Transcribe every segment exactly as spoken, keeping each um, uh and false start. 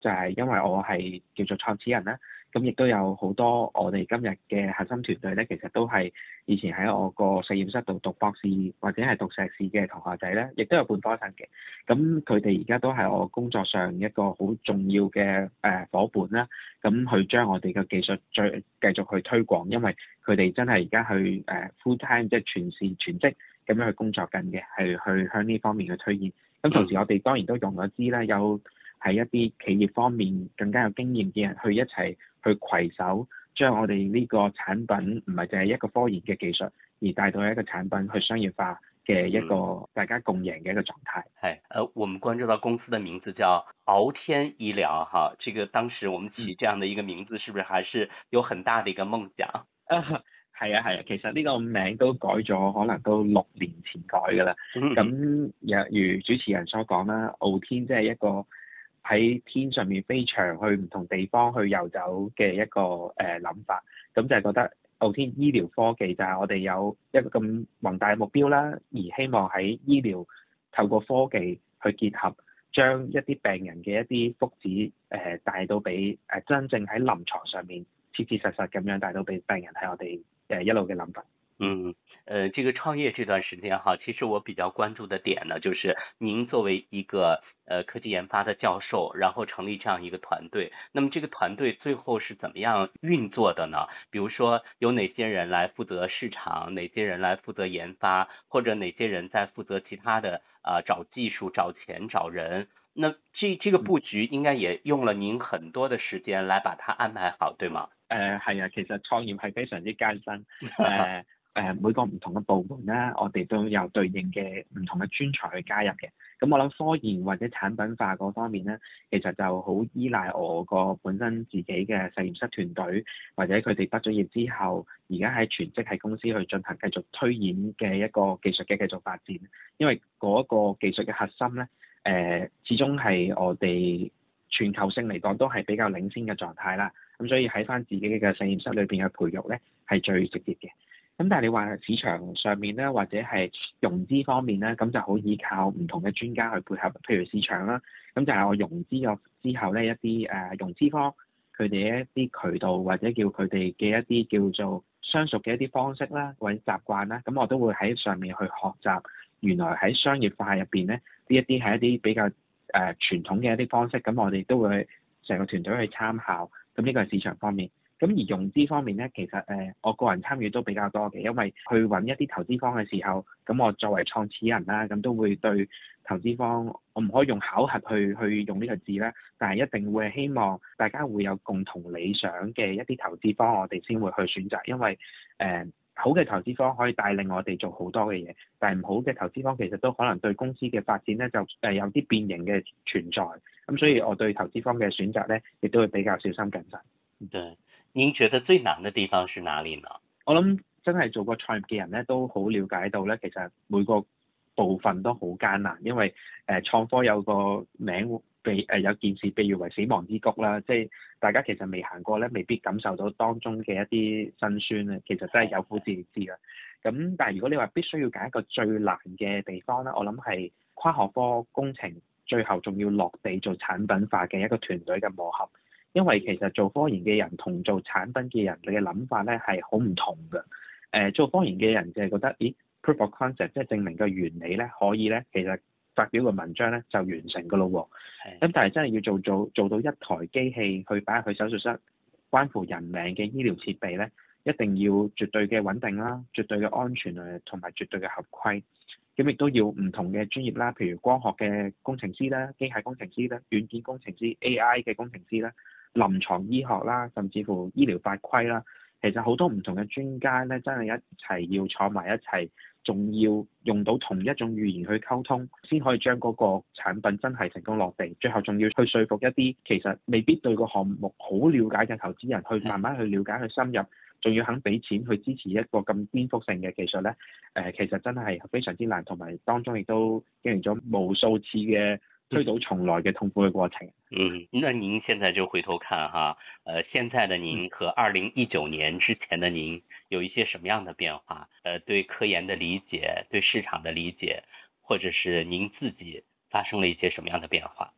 就係因為我係叫做創始人啦，咁亦都有好多我哋今日嘅核心團隊咧，其實都係以前喺我個實驗室度讀博士或者係讀碩士嘅同學仔咧，亦都有本科生嘅。咁佢哋而家都係我工作上一個好重要嘅誒夥伴啦。咁去將我哋嘅技術再繼續去推廣，因為佢哋真係而家去誒 full time 即係全時全職咁樣去工作緊嘅，係去向呢方面去推演。咁同時我哋當然都用咗資啦，有喺一啲企業方面更加有經驗嘅人去一齊去攜手，將我哋呢個產品唔係淨係一個科研嘅技術，而帶到一個產品去商業化嘅一個大家共贏嘅一個狀態。 係、嗯，呃，我們關注到公司的名字叫敖天醫療哈，這個當時我們起這樣的一個名字，是不是還是有很大的一個夢想？ 啊，係啊係啊，其實呢個名都改咗，可能都六年前改㗎啦。咁若如主持人所講啦，敖天即係一個喺天上面飛翔去唔同地方去遊走嘅一個誒諗、呃、法，咁就係覺得敖天醫療科技就係我哋有一個咁宏大嘅目標啦，而希望喺醫療透過科技去結合，將一啲病人嘅一啲福祉誒帶到俾誒真正喺臨床上面切切實實咁樣帶到俾病人，係我哋誒一路嘅諗法。 嗯，呃，這個創業這段時間哈，其實我比較關注的點呢，就是您作為一個呃科技研發的教授，然後成立這樣一個團隊，那麼這個團隊最後是怎麼樣運作的呢？比如說有哪些人來負責市場，哪些人來負責研發，或者哪些人在負責其他的啊、呃、找技術、找錢、找人？那這這個佈局應該也用了您很多的時間來把它安排好，對嗎？ 誒係啊，其實創業係非常之艱辛。誒、呃。誒、呃、每個唔同嘅部門啦，我哋都有對應嘅唔同嘅專才去加入嘅。咁我諗科研或者產品化嗰方面咧，其實就好依賴我個本身自己嘅實驗室團隊，或者佢哋畢咗業之後，而家喺全職喺公司去進行繼續推演嘅一個技術嘅繼續發展。因為嗰個技術嘅核心咧，誒、呃、始終係我哋全球性嚟講都係比較領先嘅狀態啦。咁所以喺翻自己嘅實驗室裏邊嘅培育咧，係最直接嘅。咁但係你話市場上面咧，或者係融資方面咧，咁就好依靠唔同嘅專家去配合，譬如市場啦，咁就係我融資咗之後咧，一啲誒、呃、融資方佢哋一啲渠道或者叫佢哋嘅一啲叫做相熟嘅一啲方式啦，或者習慣啦，咁我都會喺上面去學習。原來喺商業化入邊咧，呢一啲係一啲比較誒、呃、傳統嘅一啲方式，咁我哋都會成個團隊去參考。咁呢個係市場方面。咁而融資方面咧，其實誒、呃、我個人參與都比較多嘅，因為去揾一啲投資方嘅時候，咁我作為創始人啦，咁都會對投資方，我唔可以用考核去去用呢個字啦，但係一定會希望大家會有共同理想嘅一啲投資方，我哋先會去選擇，因為誒、呃、好嘅投資方可以帶領我哋做好多嘅嘢，但係唔好嘅投資方其實都可能對公司嘅發展咧就誒有啲變形嘅存在，咁所以我對投資方嘅選擇咧，亦都會比較小心謹慎。 對。您覺得最難的地方是哪裡呢？ 我諗真係做過創業嘅人咧，都好了解到咧，其實每個部分都好艱難，因為誒、呃、創科有個名被誒、呃、有件事被譽為死亡之谷啦，即係大家其實未行過咧，未必感受到當中嘅一啲辛酸咧，其實真係有苦自知啦。咁但係如果你話必須要揀一個最難嘅地方咧，我諗係跨學科工程最後仲要落地做產品化嘅一個團隊嘅磨合。因為其實做科研嘅人同做產品嘅人你嘅諗法咧係好唔同嘅。誒、呃、做科研嘅人就係覺得，咦 proof of concept 即係證明個原理咧可以咧，其實發表個文章咧就完成㗎咯喎。咁但係真係要做做做到一台機器去擺入去手術室，關乎人命嘅醫療設備咧，一定要絕對嘅穩定啦，絕對嘅安全誒，同埋絕對嘅合規。咁亦都要唔同嘅專業啦，譬如光學嘅工程師啦、機械工程師啦、軟件工程師、A I 嘅工程師啦、臨床醫學啦，甚至乎醫療法規啦，其實好多唔同嘅專家咧，真係一齊要坐埋一齊，仲要用到同一種語言去溝通，先可以將嗰個產品真係成功落地。最後仲要去說服一啲其實未必對個項目好了解嘅投資人，去慢慢去了解、去深入，仲要肯俾錢去支持一個咁顛覆性嘅技術咧。誒、呃，其實真係非常之難，同埋當中亦都經歷咗無數次嘅推倒重來嘅痛苦嘅過程。 嗯，那您現在就回頭看哈，呃，現在的您和二零一九年之前的您有一些什麼樣的變化？呃，對科研的理解，對市場的理解，或者是您自己發生了一些什麼樣的變化？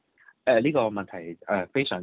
誒呢個問題誒非常